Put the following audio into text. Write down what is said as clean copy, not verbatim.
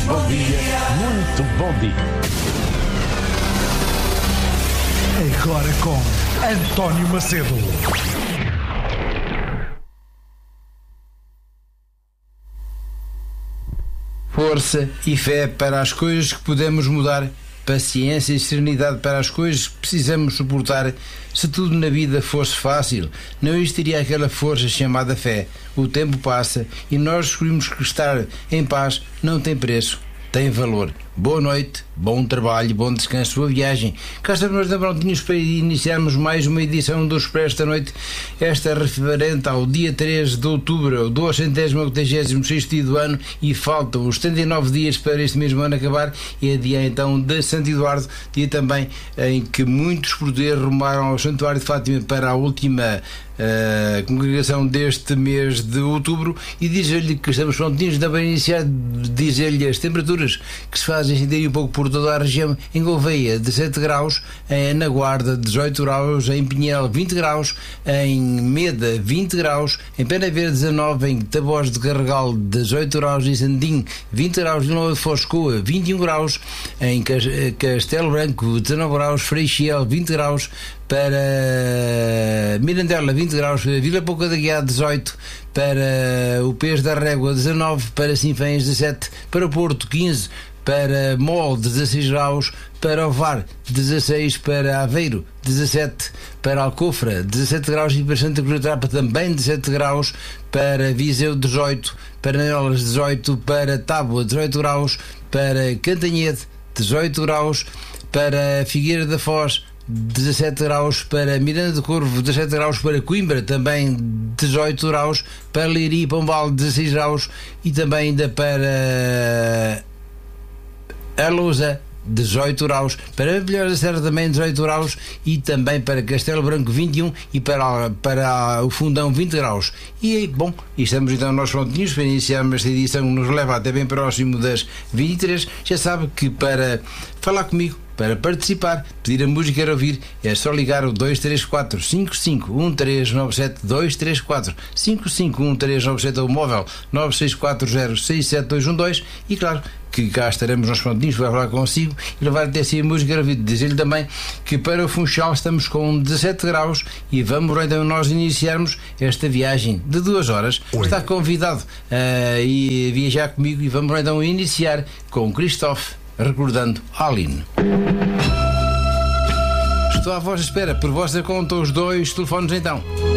bom dia, muito bom dia. Agora com António Macedo. Força e fé para as coisas que podemos mudar, paciência e serenidade para as coisas que precisamos suportar. Se tudo na vida fosse fácil, não existiria aquela força chamada fé. O tempo passa e nós descobrimos que estar em paz não tem preço, tem valor. Boa noite, bom trabalho, bom descanso, boa viagem. Cá estamos nós prontinhos para iniciarmos mais uma edição do Expresso da Noite, esta referente ao dia 3 de outubro, do 286º do ano, e faltam os 79 dias para este mesmo ano acabar. E é dia então de Santo Eduardo, dia também em que muitos portugueses rumaram ao Santuário de Fátima para a última congregação deste mês de outubro. E dizer-lhe que estamos prontinhos também a iniciar, dizer-lhe as temperaturas que se fazem sentir um pouco por toda a região. Em Gouveia 17 graus, na Guarda 18 graus, em Pinhel 20 graus, em Meda 20 graus, em Penaverde 19, em Taboz de Carregal 18 graus, em Sandim 20 graus, em Vila de Foscoa 21 graus, em Castelo Branco 19 graus, Freixel 20 graus, para Mirandela 20 graus, para Vila Pouca da Guiá 18, para o Pés da Régua 19, para Sinfãs 17, para o Porto 15, para Mol 16 graus, para Ovar 16, para Aveiro 17, para Alcofra 17 graus e para Santa Cruz da Trapa também 17 graus, para Viseu 18, para Nelas 18, para Tábua 18 graus, para Cantanhede 18 graus, para Figueira da Foz 17 graus, para Miranda do Corvo 17 graus, para Coimbra também 18 graus, para Leiria e Pombal 16 graus e também ainda para a Lousa 18 graus, para Vilhões da Serra também 18 graus e também para Castelo Branco 21 e para o Fundão 20 graus. E bom, estamos então nós prontinhos para iniciarmos esta edição que nos leva até bem próximo das 23. Já sabe que para falar comigo, para participar, pedir a música a ouvir, é só ligar o 234 551397 234 551397 ou o móvel 964067212 e claro que cá estaremos nós prontinhos para falar consigo e levar até si a música a ouvir. Dizer-lhe também que para o Funchal estamos com 17 graus e vamos então nós iniciarmos esta viagem de 2 horas. Está convidado a viajar comigo e vamos então iniciar com Christophe, recordando Aline. Estou à vossa espera, por vossa conta, os 2 telefones então.